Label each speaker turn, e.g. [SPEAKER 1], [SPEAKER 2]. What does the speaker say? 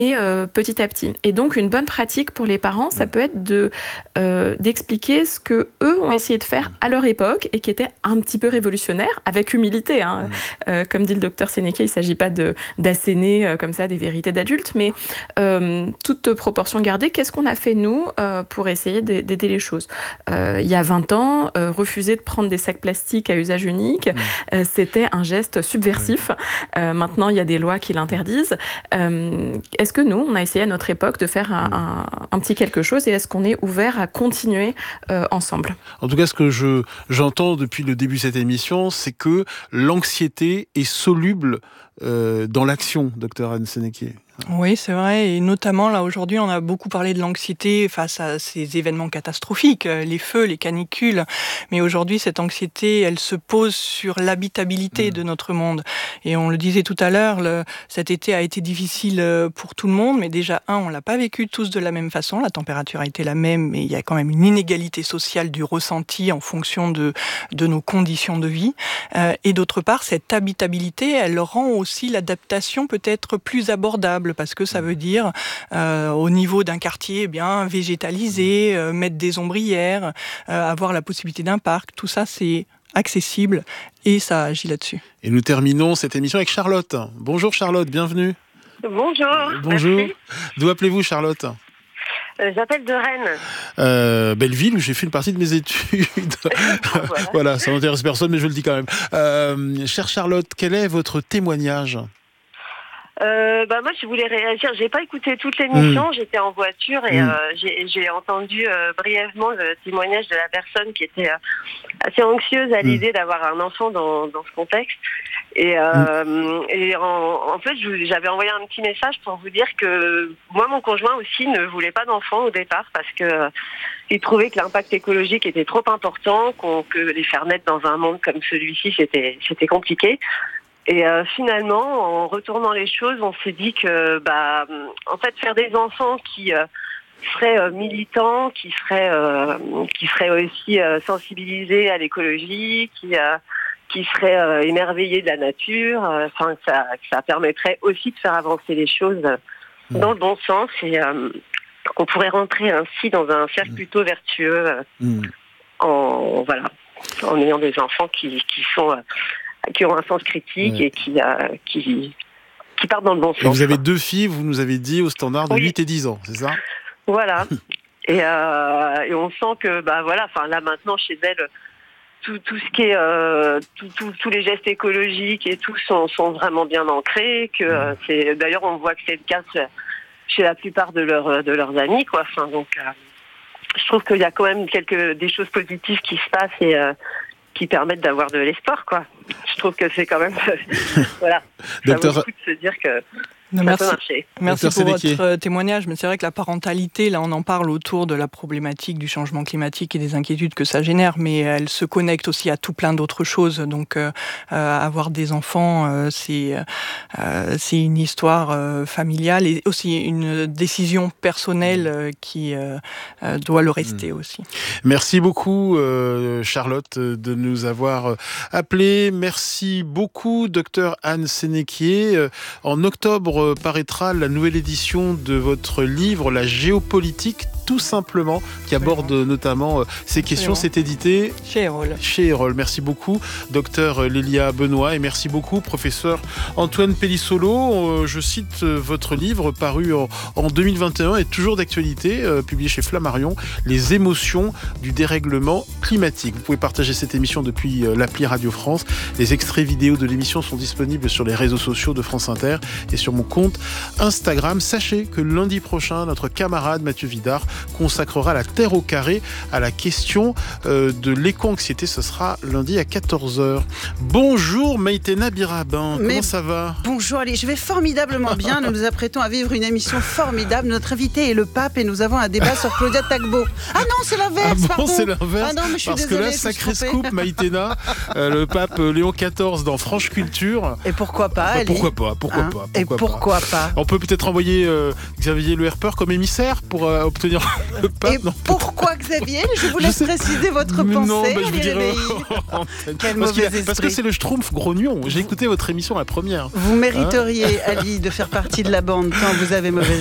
[SPEAKER 1] petit à petit. Et donc, une bonne pratique pour les parents, ça peut être d'expliquer ce que eux ont essayé de faire à leur époque et qui était un petit peu révolutionnaire, avec humilité. Comme dit le docteur Sénéquier, il ne s'agit pas d'asséner comme ça des vérités d'adultes, mais toute proportion gardée, qu'est-ce qu'on a fait, nous, pour essayer d'aider les choses ? Il y a 20 ans, refuser de prendre des sacs plastiques à usage unique, c'était un geste subversif. Maintenant, il y a des lois qui l'interdisent. Est-ce que nous, on a essayé à notre époque de faire un petit quelque chose et est-ce qu'on est ouvert à continuer ensemble ?
[SPEAKER 2] En tout cas, ce que j'entends depuis le début de cette émission, c'est que l'anxiété est soluble dans l'action, docteur Anne Sénéquier.
[SPEAKER 3] Oui, c'est vrai. Et notamment, là, aujourd'hui, on a beaucoup parlé de l'anxiété face à ces événements catastrophiques, les feux, les canicules. Mais aujourd'hui, cette anxiété, elle se pose sur l'habitabilité de notre monde. Et on le disait tout à l'heure, cet été a été difficile pour tout le monde. Mais déjà, on l'a pas vécu tous de la même façon. La température a été la même, mais il y a quand même une inégalité sociale du ressenti en fonction de nos conditions de vie. Et d'autre part, cette habitabilité, elle rend aussi l'adaptation peut-être plus abordable. Parce que ça veut dire, au niveau d'un quartier, végétaliser, mettre des ombrières, avoir la possibilité d'un parc, tout ça c'est accessible et ça agit là-dessus.
[SPEAKER 2] Et nous terminons cette émission avec Charlotte. Bonjour Charlotte, bienvenue.
[SPEAKER 4] Bonjour.
[SPEAKER 2] Bonjour.
[SPEAKER 4] Merci.
[SPEAKER 2] D'où appelez-vous Charlotte ?
[SPEAKER 4] J'appelle de Rennes.
[SPEAKER 2] Belle ville où j'ai fait une partie de mes études. Voilà, ça n'intéresse personne mais je le dis quand même. Chère Charlotte, quel est votre témoignage ?
[SPEAKER 4] Moi, je voulais réagir. J'ai pas écouté toute l'émission. J'étais en voiture et j'ai entendu brièvement le témoignage de la personne qui était assez anxieuse à l'idée d'avoir un enfant dans ce contexte. Et en fait, j'avais envoyé un petit message pour vous dire que moi, mon conjoint aussi ne voulait pas d'enfant au départ parce que il trouvait que l'impact écologique était trop important, que les faire naître dans un monde comme celui-ci, c'était compliqué. Et finalement, en retournant les choses, on s'est dit que, en fait, faire des enfants qui seraient militants, qui seraient aussi sensibilisés à l'écologie, qui seraient émerveillés de la nature, ça permettrait aussi de faire avancer les choses dans le bon sens et on pourrait rentrer ainsi dans un cercle plutôt vertueux en ayant des enfants qui ont un sens critique et qui partent dans le bon sens.
[SPEAKER 2] Et vous avez 2 filles, vous nous avez dit, au standard de 8 et 10 ans, c'est ça ?
[SPEAKER 4] Voilà. Et on sent que, là maintenant, chez elle, tout ce qui est, tous les gestes écologiques et tout sont vraiment bien ancrés. D'ailleurs, on voit que c'est le cas chez la plupart de leurs amis, quoi. Donc, je trouve qu'il y a quand même des choses positives qui se passent et qui permettent d'avoir de l'espoir, quoi. Je trouve que c'est quand même... voilà. Ça vaut le coup de se dire que ça peut marcher.
[SPEAKER 3] Merci pour votre témoignage, mais c'est vrai que la parentalité, là on en parle autour de la problématique du changement climatique et des inquiétudes que ça génère, mais elle se connecte aussi à tout plein d'autres choses. Donc avoir des enfants, c'est une histoire familiale et aussi une décision personnelle qui doit le rester aussi.
[SPEAKER 2] Merci beaucoup Charlotte de nous avoir appelés. Merci beaucoup docteur Anne Sénéquier. En octobre paraîtra la nouvelle édition de votre livre La géopolitique tout simplement, qui aborde notamment ces questions. C'est édité
[SPEAKER 3] chez Erol.
[SPEAKER 2] Chez Erol. Merci beaucoup, docteur Lélia Benoît, et merci beaucoup, professeur Antoine Pellissolo. Je cite votre livre paru en 2021 et toujours d'actualité, publié chez Flammarion, Les émotions du dérèglement climatique. Vous pouvez partager cette émission depuis l'appli Radio France. Les extraits vidéo de l'émission sont disponibles sur les réseaux sociaux de France Inter et sur mon compte Instagram. Sachez que lundi prochain, notre camarade Mathieu Vidard consacrera la Terre au carré à la question de l'éco-anxiété. Ce sera lundi à 14h. Bonjour Maïtena Birabin, comment ça va ?
[SPEAKER 5] Bonjour Ali, je vais formidablement bien. Nous nous apprêtons à vivre une émission formidable. Notre invité est le pape et nous avons un débat sur Claudia Tagbo. Ah non, c'est l'inverse,
[SPEAKER 2] pardon. C'est l'inverse.
[SPEAKER 5] Ah non, mais je suis
[SPEAKER 2] parce
[SPEAKER 5] désolée,
[SPEAKER 2] que là, sacré scoop, Maïtena, le pape Léon XIV dans Franche Culture.
[SPEAKER 5] Et pourquoi pas, Ali ?
[SPEAKER 2] Pourquoi pas. On peut peut-être envoyer Xavier Le Herpeur comme émissaire pour obtenir le pape.
[SPEAKER 5] Et pourquoi Xavier Xavier, je vous laisse préciser votre pensée.
[SPEAKER 2] Non, je vous
[SPEAKER 5] Ali
[SPEAKER 2] dirai.
[SPEAKER 5] Réveillé. Quel mauvais esprit.
[SPEAKER 2] Parce que c'est le Schtroumpf grognon. J'ai écouté votre émission la première.
[SPEAKER 5] Vous mériteriez, Ali, de faire partie de la bande tant vous avez mauvaise